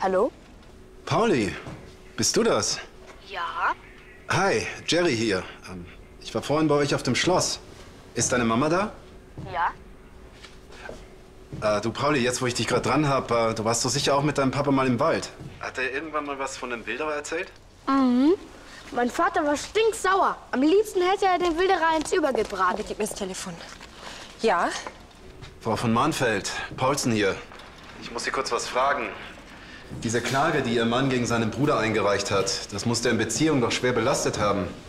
Hallo? Pauli, bist du das? Ja. Hi, Jerry hier. Ich war vorhin bei euch auf dem Schloss. Ist deine Mama da? Ja? Du Pauli, jetzt wo ich dich gerade dran habe, du warst doch sicher auch mit deinem Papa mal im Wald. Hat er irgendwann mal was von einem Wilderer erzählt? Mhm. Mein Vater war stinksauer. Am liebsten hätte er den Wilderer ins Übergebraten. Gib mir das Telefon. Ja? Frau von Mahnfeld, Paulsen hier. Ich muss Sie kurz was fragen. Diese Klage, die Ihr Mann gegen seinen Bruder eingereicht hat, das muss der in Beziehung doch schwer belastet haben.